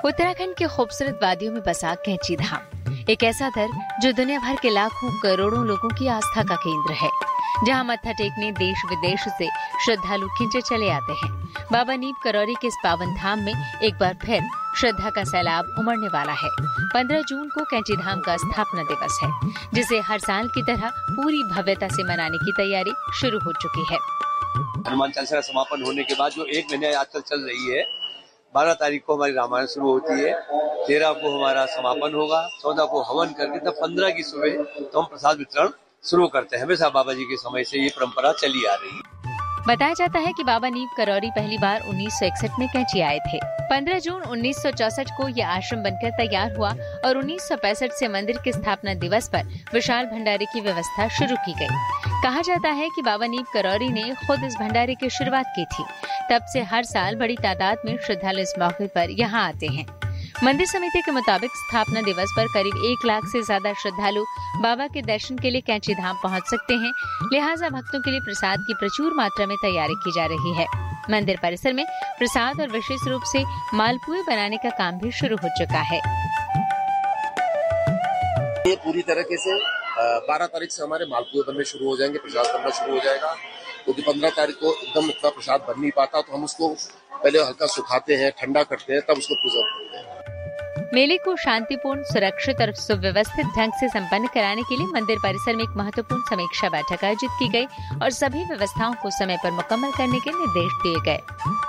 उत्तराखंड के खूबसूरत वादियों में बसा कैंची धाम एक ऐसा दर जो दुनिया भर के लाखों करोड़ों लोगों की आस्था का केंद्र है, जहां मत्था टेकने देश विदेश से श्रद्धालु खिंचे चले आते हैं। बाबा नीम करौरी के इस पावन धाम में एक बार फिर श्रद्धा का सैलाब उमड़ने वाला है। 15 जून को कैंची धाम का स्थापना दिवस है, जिसे हर साल की तरह पूरी भव्यता से मनाने की तैयारी शुरू हो चुकी है। हनुमान चालीसा का समापन होने के बाद जो एक महीने आजकल चल रही है, 12 तारीख को हमारी रामायण शुरू होती है, 13 को हमारा समापन होगा, 14 को हवन करके तब 15 की सुबह तो हम प्रसाद वितरण शुरू करते हैं। हमेशा बाबा जी के समय से ये परंपरा चली आ रही है। बताया जाता है कि बाबा नीम करौरी पहली बार 1961 में कैंची आए थे। 15 जून 1964 को ये आश्रम बनकर तैयार हुआ और 1965 से मंदिर के स्थापना दिवस पर विशाल भंडारे की व्यवस्था शुरू की गई। कहा जाता है कि बाबा नीम करौरी ने खुद इस भंडारे की शुरुआत की थी। तब से हर साल बड़ी तादाद में श्रद्धालु इस मौके पर यहाँ आते हैं। मंदिर समिति के मुताबिक स्थापना दिवस पर करीब 1 लाख से ज्यादा श्रद्धालु बाबा के दर्शन के लिए कैंची धाम पहुंच सकते हैं। लिहाजा भक्तों के लिए प्रसाद की प्रचुर मात्रा में तैयारी की जा रही है। मंदिर परिसर में प्रसाद और विशेष रूप से मालपुए बनाने का काम भी शुरू हो चुका है। ये पूरी तरीके से 12 तारीख से हमारे मालपुए बनने शुरू हो जाएंगे, प्रसाद बनना शुरू हो जाएगा। क्योंकि 15 तारीख को एकदम इतना प्रसाद बन नहीं पाता, तो हम उसको पहले हल्का सुखाते हैं, ठंडा करते हैं, तब उसको प्रिजर्व करते हैं। मेले को शांतिपूर्ण, सुरक्षित और सुव्यवस्थित ढंग से संपन्न कराने के लिए मंदिर परिसर में एक महत्वपूर्ण समीक्षा बैठक आयोजित की गई और सभी व्यवस्थाओं को समय पर मुकम्मल करने के निर्देश दिए गए।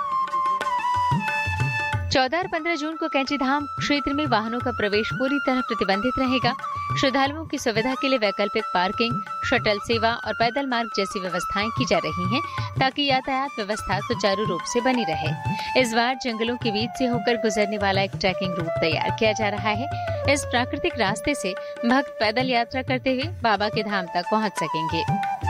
14 और 15 जून को कैंची धाम क्षेत्र में वाहनों का प्रवेश पूरी तरह प्रतिबंधित रहेगा। श्रद्धालुओं की सुविधा के लिए वैकल्पिक पार्किंग, शटल सेवा और पैदल मार्ग जैसी व्यवस्थाएं की जा रही हैं, ताकि यातायात व्यवस्था सुचारू रूप से बनी रहे। इस बार जंगलों के बीच से होकर गुजरने वाला एक ट्रैकिंग रूट तैयार किया जा रहा है। इस प्राकृतिक रास्ते से भक्त पैदल यात्रा करते हुए बाबा के धाम तक पहुँच सकेंगे।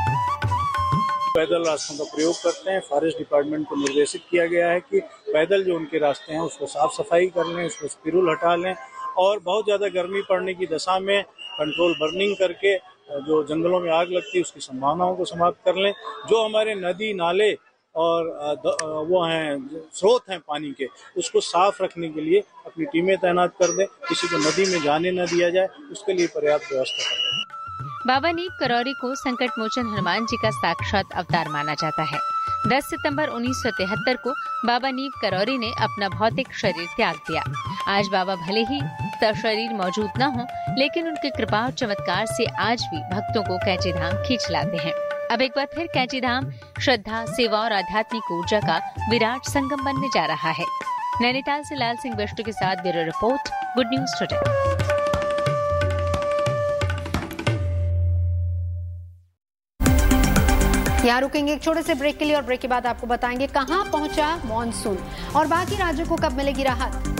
पैदल रास्तों का प्रयोग करते हैं। फॉरेस्ट डिपार्टमेंट को निर्देशित किया गया है कि पैदल जो उनके रास्ते हैं उसको साफ सफाई कर लें, उसको स्पिरुल हटा लें और बहुत ज़्यादा गर्मी पड़ने की दशा में कंट्रोल बर्निंग करके जो जंगलों में आग लगती है उसकी संभावनाओं को समाप्त कर लें। जो हमारे नदी नाले और वो हैं स्रोत हैं पानी के, उसको साफ रखने के लिए अपनी टीमें तैनात कर दें। किसी को नदी में जाने न दिया जाए, उसके लिए पर्याप्त व्यवस्था करें। बाबा नीम करौरी को संकट मोचन हनुमान जी का साक्षात अवतार माना जाता है। 10 सितंबर 1973 को बाबा नीम करौरी ने अपना भौतिक शरीर त्याग दिया। आज बाबा भले ही शरीर मौजूद न हो, लेकिन उनकी कृपा और चमत्कार से आज भी भक्तों को कैंची धाम खींच लाते हैं। अब एक बार फिर कैंची धाम श्रद्धा, सेवा और आध्यात्मिक ऊर्जा का विराट संगम बनने जा रहा है। नैनीताल से लाल सिंह बिष्टू के साथ bureau report, good news today. यहाँ रुकेंगे एक छोटे से ब्रेक के लिए और ब्रेक के बाद आपको बताएंगे कहां पहुंचा मॉनसून और बाकी राज्यों को कब मिलेगी राहत।